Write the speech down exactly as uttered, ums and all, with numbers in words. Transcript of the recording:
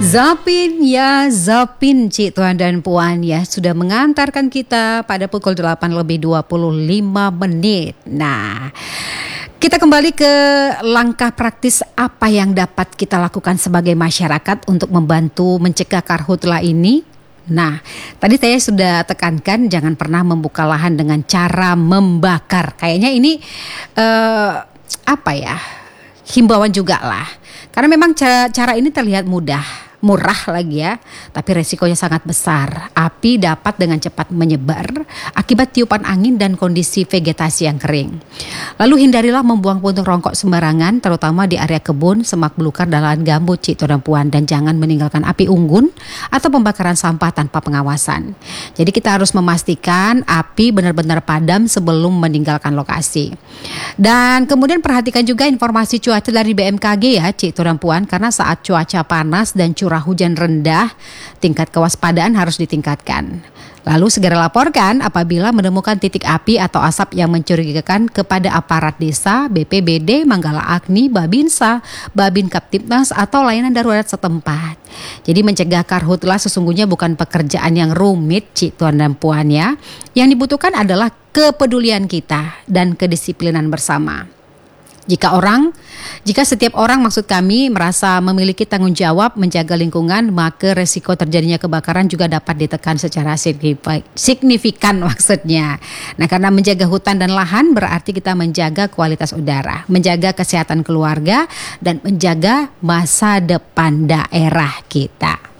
Zapin ya Zapin, Cik Tuan dan Puan ya, sudah mengantarkan kita pada pukul delapan lebih dua puluh lima menit. Nah, kita kembali ke langkah praktis apa yang dapat kita lakukan sebagai masyarakat untuk membantu mencegah karhutla ini. Nah, tadi saya sudah tekankan jangan pernah membuka lahan dengan cara membakar. Kayaknya ini uh, apa ya, himbauan juga lah. Karena memang cara, cara ini terlihat mudah, murah lagi ya, tapi resikonya sangat besar. Api dapat dengan cepat menyebar akibat tiupan angin dan kondisi vegetasi yang kering. Lalu hindarilah membuang puntung rokok sembarangan, terutama di area kebun, semak belukar, dan lahan gambut, Cik Tuan dan Puan. Dan jangan meninggalkan api unggun atau pembakaran sampah tanpa pengawasan. Jadi kita harus memastikan api benar-benar padam sebelum meninggalkan lokasi. Dan kemudian perhatikan juga informasi cuaca dari B M K G ya, Cik Tuan dan Puan, karena saat cuaca panas dan curah hujan rendah, tingkat kewaspadaan harus ditingkatkan. Lalu segera laporkan apabila menemukan titik api atau asap yang mencurigakan kepada aparat desa, B P B D, Manggala Agni, Babinsa, Babin Kaptipnas atau layanan darurat setempat. Jadi mencegah karhutla sesungguhnya bukan pekerjaan yang rumit, Cik Tuan dan Puan ya. Yang dibutuhkan adalah kepedulian kita dan kedisiplinan bersama. Jika orang, jika setiap orang maksud kami merasa memiliki tanggung jawab menjaga lingkungan, maka resiko terjadinya kebakaran juga dapat ditekan secara signifikan maksudnya. Nah, karena menjaga hutan dan lahan berarti kita menjaga kualitas udara, menjaga kesehatan keluarga, dan menjaga masa depan daerah kita.